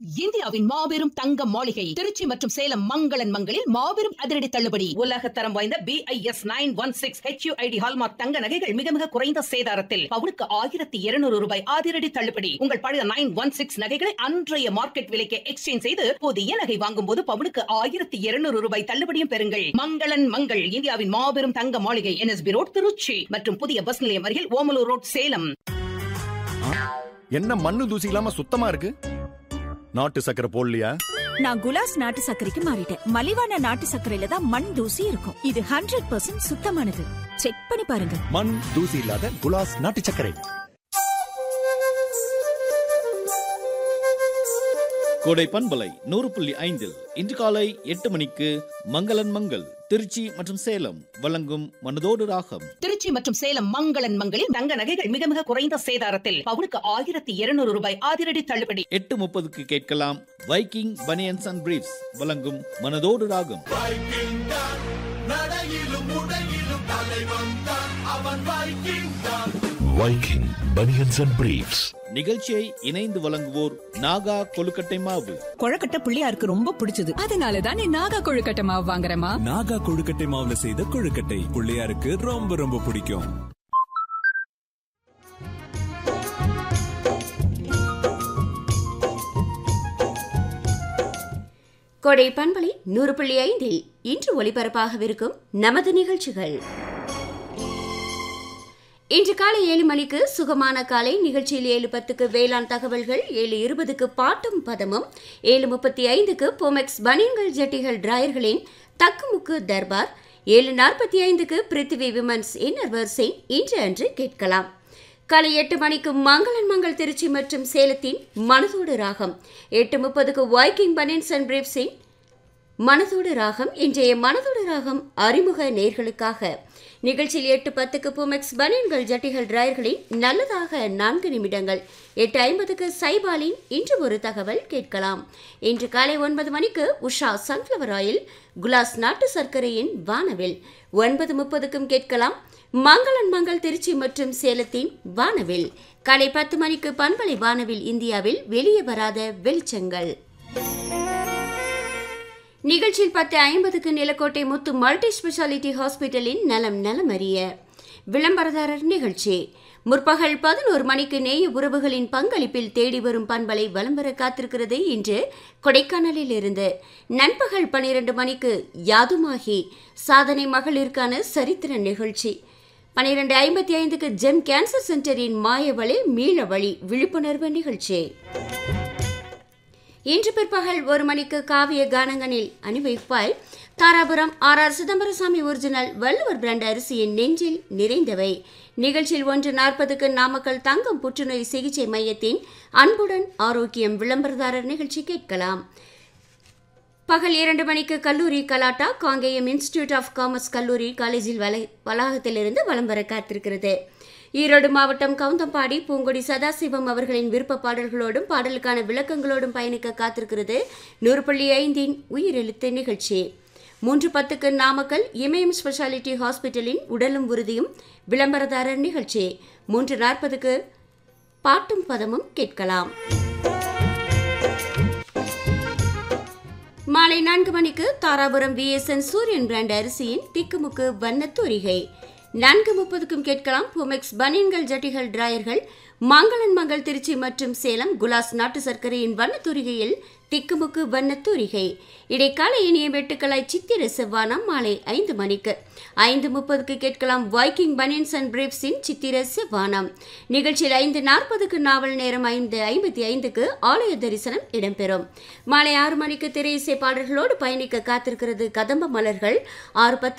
இந்தியாவின் மாபெரும் தங்க மாளிகை திருச்சி மற்றும் சேலம் மங்களன் மங்களில் மாபெரும் அதிரடி தள்ளுபடி. உலக தரம் வாய்ந்த BIS 916 HUID ஹால்மார்க் தங்க நகைகள் மிக மிக குறைந்த சேதாரத்தில் பவுனுக்கு 1200 ரூபாய் அதிரடி தள்ளுபடி. உங்கள் பழைய 916 நகைகளை அன்றைய மார்க்கெட் விலைக்கு எக்ஸ்சேஞ்ச் செய்து புதிய நகை வாங்கும் போது பவுனுக்கு 1200 ரூபாய் தள்ளுபடியும் பெறுங்கள். மங்களன் மங்கள் இந்தியாவின் மாபெரும் தங்க மாளிகை NSB ரோட் திருச்சி மற்றும் புதிய பஸ் நிலையம் அருகில் ஓமலூர் ரோட் சேலம். என்ன மண்ணு தூசி இல்லாம சுத்தமா இருக்கு? நாட்டு சக்கரை போடலையா? நான் குலாஸ் நாட்டு சர்க்கரைக்கு மாறிட்டேன். மலிவான நாட்டு சர்க்கரையில தான் மண் தூசி இருக்கும். இது 100% சுத்தமானது. செக் பண்ணி பாருங்க. மண் தூசி இல்லாத குலாஸ் நாட்டு சர்க்கரை. கோடை பண்பலை 100.5 இன்று காலை 8 மணிக்கு மங்களன் மங்கள் திருச்சி மற்றும் சேலம் வழங்கும் மனதோடு ராகம். திருச்சி மற்றும் சேலம் மங்களன் மங்களில் தங்க நகைகள் மிக மிக குறைந்த சேதாரத்தில் பவுனுக்கு 1200 ரூபாய் அதிரடி தள்ளுபடி. 8:30 கேட்கலாம் வைக்கிங் பனியன்ஸ் அண்ட் பிரீஃப்ஸ் வழங்கும் மனதோடு ராகம். Viking banians and briefs. நிகழ்ச்சியை இணைந்து வழங்குவோர் நாகா கொழுக்கட்டை மாவு. கொழக்கட்டை பிள்ளையாருக்கு ரொம்ப பிடிச்சது. அதனாலதான் நீ நாகா கொழுக்கட்டை மாவு வாங்குறமா? நாகா கொழுக்கட்டை மாவுல செய்த கொழுக்கட்டை பிள்ளையாருக்கு ரொம்ப ரொம்ப பிடிக்கும். கோடை பண்பலை 100.5 இன்று ஒலிபரப்பாகவிருக்கும் நமது நிகழ்ச்சிகள். இன்று காலை 7 மணிக்கு சுகமான காலை நிகழ்ச்சியில் 7:10க்கு வேளாண் தகவல்கள், 7:20க்கு பாட்டும் பதமும், 7:35க்கு போமெக்ஸ் பனியன்கள் ஜட்டிகள் டிராயர்களின் தக்குமுக்கு தர்பார், 7:45க்கு பிருத்திவி விமன்ஸ் இன்னர் வரிசை இன்று அன்று கேட்கலாம். காலை 8 மணிக்கு மங்களன் மங்கள் திருச்சி மற்றும் சேலத்தின் மனதோடு ராகம், 8:30க்கு வைக்கிங் பனியன்ஸ் அண்ட் பிரீஃப்ஸின் மனதோடு ராகம். இன்றைய மனதோடு ராகம் அறிமுக நேர்களுக்காக. நிகழ்ச்சியில் 8:10க்கு பூமெக்ஸ் பனியன்கள் ஜட்டிகள் டிராயர்களின் நல்லதாக 4 நிமிடங்கள், 8:50க்கு சைபாலின் இன்று ஒரு தகவல் கேட்கலாம். இன்று காலை 9 மணிக்கு உஷா சன்ஃப்ளவர் ஆயில் குலாஸ் நாட்டு சர்க்கரையின் வானவில், 9:30க்கும் கேட்கலாம் மங்களன் மங்கள் திருச்சி மற்றும் சேலத்தின் வானவில். காலை 10 மணிக்கு பண்பலை வானவில் இந்தியாவில் வெளியே வராத வெளிச்சங்கள். நிகழ்ச்சியில் 10:50க்கு நிலக்கோட்டை முத்து மல்டி ஸ்பெஷாலிட்டி ஹாஸ்பிட்டலின் நலம் நலமறிய விளம்பரதாரர் நிகழ்ச்சி. முற்பகல் 11 மணிக்கு நேய உறவுகளின் பங்களிப்பில் தேடி வரும் பண்பலை வலம் வர காத்திருக்கிறது. இன்று கொடைக்கானலில் இருந்து நண்பகல் 12 மணிக்கு யாதுமாகி சாதனை மகளிருக்கான சரித்திர நிகழ்ச்சி. 12:55க்கு ஜெம் கேன்சர் சென்டரின் மாயவழி மீளவழி விழிப்புணர்வு நிகழ்ச்சி. இன்று பிற்பகல் 1 மணிக்கு காவிய கானங்களில் அணிவைப்பாய் Dharapuram RR Chidambarasamy original Valluvar brand அரிசியின் நெஞ்சில் நிறைந்தவை. நிகழ்ச்சியில் 1:40க்கு நாமக்கல் தங்கம் புற்றுநோய் சிகிச்சை மையத்தின் அன்புடன் ஆரோக்கியம் விளம்பரதாரர் நிகழ்ச்சி கேட்கலாம். பகல் 2 மணிக்கு கல்லூரி கலாட்டா காங்கேயம் இன்ஸ்டிடியூட் ஆஃப் காமர்ஸ் கல்லூரி காலேஜில் வளாகத்திலிருந்து வலம் வர காத்திருக்கிறது. ஈரோடு மாவட்டம் கவுந்தம்பாடி பூங்கொடி சதாசிவம் அவர்களின் விருப்ப பாடல்களோடும் பாடலுக்கான விளக்கங்களோடும் பயணிக்க காத்திருக்கிறது 100.5 உயிரெழுத்து நிகழ்ச்சி. 3:10க்கு நாமக்கல் இமயம் ஸ்பெஷாலிட்டி ஹாஸ்பிட்டலின் உடலும் உறுதியும் விளம்பரதாரர் நிகழ்ச்சி. 3:40க்கு பாட்டும் பதமும் கேட்கலாம். மாலை 4 மணிக்கு தாராபுரம் VSN சூரியன் பிராண்ட் அரிசியின் திக்குமுக்கு வண்ணத்தூரிகை. 4:30க்கும் கேட்கலாம் பூமெக்ஸ் பனியன்கள் ஜட்டிகள் டிராயர்கள் மங்களன் மங்கள் திருச்சி மற்றும் சேலம் குலாஸ் நாட்டு சர்க்கரையின் வண்ணத்தூரிகையில் திக்குமுக்கு வண்ணத்தூரிகை. இடைக்கால இனிய வெட்டுக்களாய் சித்திர செவ்வானம் மாலை 5 மணிக்கு. 5:30க்கு கேட்கலாம் வைக்கிங் பனியன்ஸ் அண்ட் பிரீஃப்ஸின் சித்திர செவ்வானம். நிகழ்ச்சியில் 5:40க்கு நாவல் நேரம், 5:55க்கு ஆலய தரிசனம் இடம்பெறும். மாலை 6 மணிக்கு திரை இசை பாடல்களோடு பயணிக்க காத்திருக்கிறது கதம்ப மலர்கள். 6:10